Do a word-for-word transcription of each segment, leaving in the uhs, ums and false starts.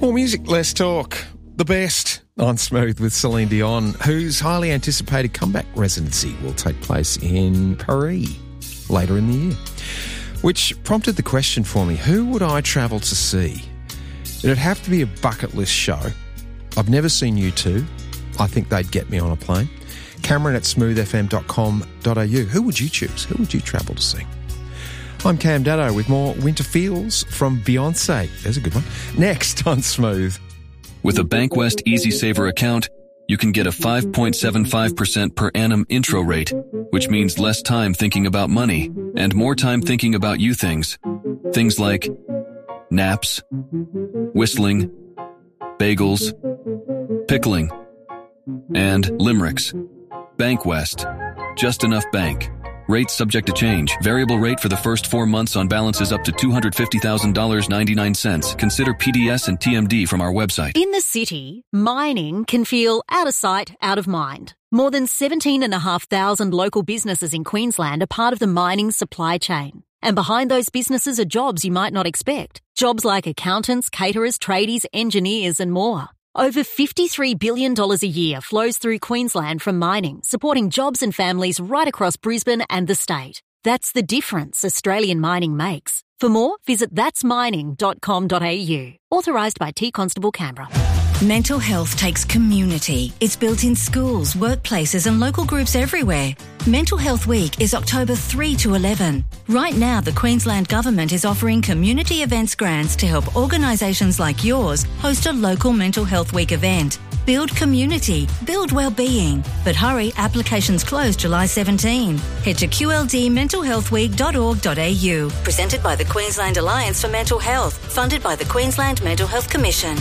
More music, less talk. The best on Smooth with Celine Dion, whose highly anticipated comeback residency will take place in Paris later in the year. Which prompted the question for me, who would I travel to see? It'd have to be a bucket list show. I've never seen U two. I think they'd get me on a plane. Cameron at smooth f m dot com dot a u. Who would you choose? Who would you travel to see? I'm Cam Daddo with more Winter Feels from Beyonce. There's a good one. Next on Smooth. With a Bankwest Easy Saver account, you can get a five point seven five percent per annum intro rate, which means less time thinking about money and more time thinking about you things. Things like naps, whistling, bagels, pickling, and limericks. Bankwest. Just enough bank. Rates subject to change. Variable rate for the first four months on balances up to two hundred fifty thousand dollars and ninety-nine cents. Consider P D S and T M D from our website. In the city, mining can feel out of sight, out of mind. More than seventeen thousand five hundred local businesses in Queensland are part of the mining supply chain. And behind those businesses are jobs you might not expect. Jobs like accountants, caterers, tradies, engineers and more. Over fifty-three billion dollars a year flows through Queensland from mining, supporting jobs and families right across Brisbane and the state. That's the difference Australian mining makes. For more, visit thats mining dot com dot a u. Authorised by T Constable Canberra. Mental health takes community. It's built in schools, workplaces and local groups everywhere. Mental Health Week is October third to eleven. Right now, the Queensland Government is offering community events grants to help organisations like yours host a local Mental Health Week event. Build community, build well-being. But hurry, applications close July seventeenth. Head to q l d mental health week dot org dot a u. Presented by the Queensland Alliance for Mental Health. Funded by the Queensland Mental Health Commission.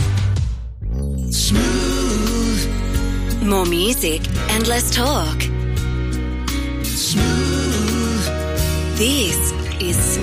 Smooth. More music and less talk. Smooth. This is